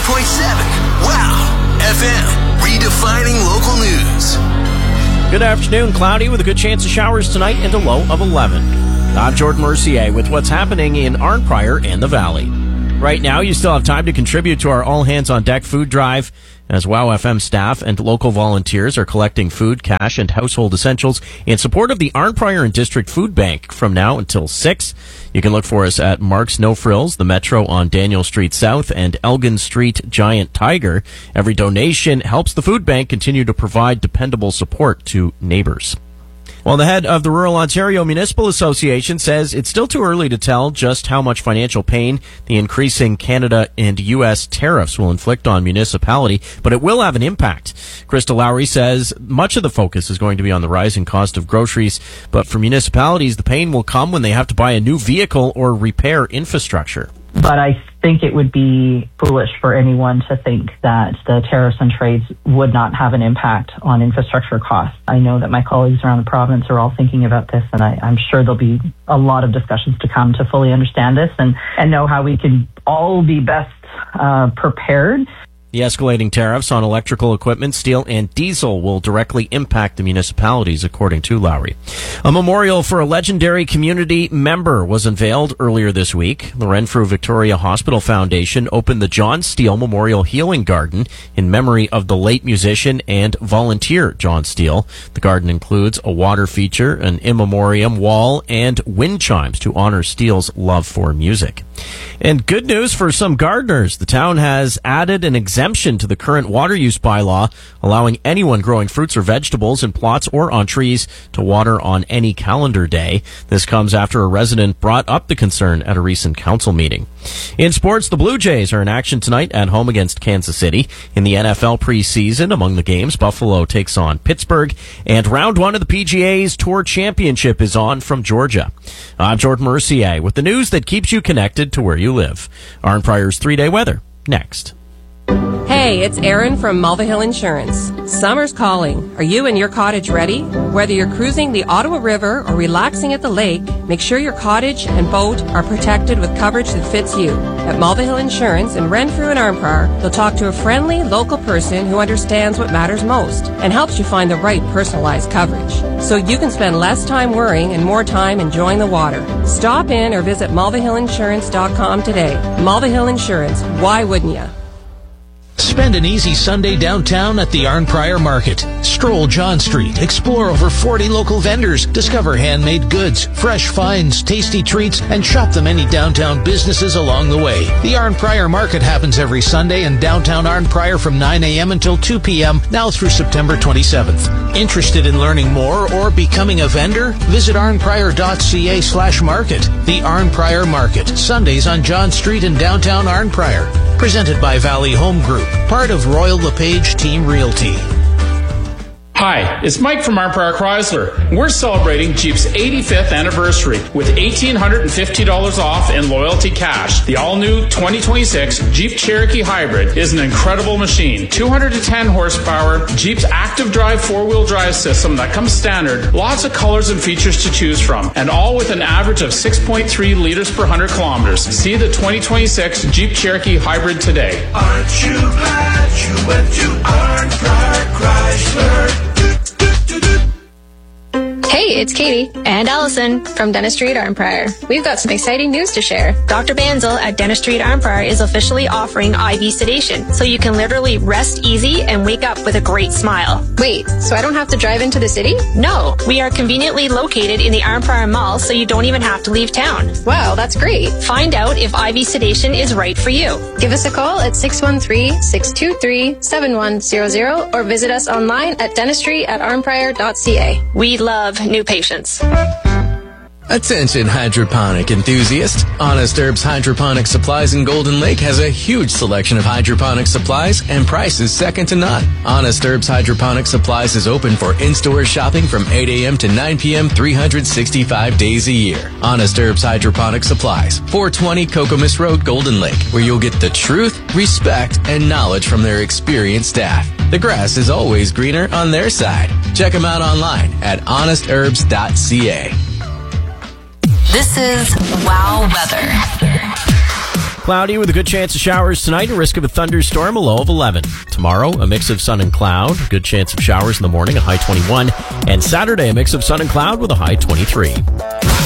Wow FM, redefining local news. Good afternoon. Cloudy with a good chance of showers tonight and a low of 11. I'm Jordan Mercier with what's happening in Arnprior and the Valley. Right now, you still have time to contribute to our All Hands on Deck food drive, as WOW FM staff and local volunteers are collecting food, cash, and household essentials in support of the Arnprior and District Food Bank from now until 6. You can look for us at Mark's No Frills, the Metro on Daniel Street South, and Elgin Street Giant Tiger. Every donation helps the food bank continue to provide dependable support to neighbors. Well, the head of the Rural Ontario Municipal Association says it's still too early to tell just how much financial pain the increasing Canada and U.S. tariffs will inflict on municipality, but it will have an impact. Krista Lowry says much of the focus is going to be on the rising cost of groceries, but for municipalities, the pain will come when they have to buy a new vehicle or repair infrastructure. But I think it would be foolish for anyone to think that the tariffs on trades would not have an impact on infrastructure costs. I know that my colleagues around the province are all thinking about this, and I'm sure there'll be a lot of discussions to come to fully understand this and know how we can all be best prepared. The escalating tariffs on electrical equipment, steel, and diesel will directly impact the municipalities, according to Lowry. A memorial for a legendary community member was unveiled earlier this week. The Renfrew Victoria Hospital Foundation opened the John Steele Memorial Healing Garden in memory of the late musician and volunteer John Steele. The garden includes a water feature, an in memoriam wall, and wind chimes to honor Steele's love for music. And good news for some gardeners. The town has added an exemption to the current water use bylaw, allowing anyone growing fruits or vegetables in plots or on trees to water on any calendar day. This comes after a resident brought up the concern at a recent council meeting. In sports, the Blue Jays are in action tonight at home against Kansas City. In the NFL preseason, among the games, Buffalo takes on Pittsburgh, and round one of the PGA's Tour Championship is on from Georgia. I'm Jordan Mercier with the news that keeps you connected to where you live. Arnprior's 3-day weather, next. Hey, it's Erin from Mulvihill Insurance. Summer's calling. Are you and your cottage ready? Whether you're cruising the Ottawa River or relaxing at the lake, make sure your cottage and boat are protected with coverage that fits you. At Mulvihill Insurance in Renfrew and Arnprior, you'll talk to a friendly local person who understands what matters most and helps you find the right personalized coverage, so you can spend less time worrying and more time enjoying the water. Stop in or visit mulvihillinsurance.com today. Mulvihill Insurance, why wouldn't you? Spend an easy Sunday downtown at the Arnprior Market. Stroll John Street, explore over 40 local vendors, discover handmade goods, fresh finds, tasty treats, and shop the many downtown businesses along the way. The Arnprior Market happens every Sunday in downtown Arnprior from 9 a.m. until 2 p.m., now through September 27th. Interested in learning more or becoming a vendor? Visit arnprior.ca/market. The Arnprior Market, Sundays on John Street in downtown Arnprior. Presented by Valley Home Group, part of Royal LePage Team Realty. Hi, it's Mike from Arnprior Chrysler. We're celebrating Jeep's 85th anniversary with $1,850 off in loyalty cash. The all-new 2026 Jeep Cherokee Hybrid is an incredible machine. 210 horsepower, Jeep's active drive four-wheel drive system that comes standard, lots of colors and features to choose from, and all with an average of 6.3 liters per 100 kilometers. See the 2026 Jeep Cherokee Hybrid today. Aren't you glad you went to Arnprior Chrysler? Hey, it's Katie and Allison from Dentistry at Arnprior. We've got some exciting news to share. Dr. Banzel at Dentistry at Arnprior is officially offering IV sedation, so you can literally rest easy and wake up with a great smile. Wait, so I don't have to drive into the city? No, we are conveniently located in the Arnprior Mall, so you don't even have to leave town. Wow, that's great. Find out if IV sedation is right for you. Give us a call at 613-623-7100 or visit us online at dentistry@arnprior.ca. We love new patients. Attention hydroponic enthusiasts. Honest Herbs Hydroponic Supplies in Golden Lake has a huge selection of hydroponic supplies and prices second to none. Honest Herbs Hydroponic Supplies is open for in-store shopping from 8 a.m. to 9 p.m. 365 days a year. Honest Herbs Hydroponic Supplies, 420 Kokomis Road, Golden Lake, where you'll get the truth, respect, and knowledge from their experienced staff. The grass is always greener on their side. Check them out online at honestherbs.ca. This is WOW Weather. Cloudy with a good chance of showers tonight, a risk of a thunderstorm, a low of 11. Tomorrow, a mix of sun and cloud, good chance of showers in the morning, a high 21. And Saturday, a mix of sun and cloud with a high 23.